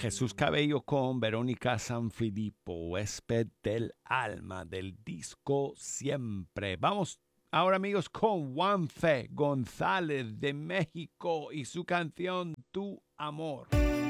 Jesús Cabello con Verónica Sanfilippo, huésped del alma del disco Siempre. Vamos ahora amigos con Juanfe González de México y su canción Tu Amor.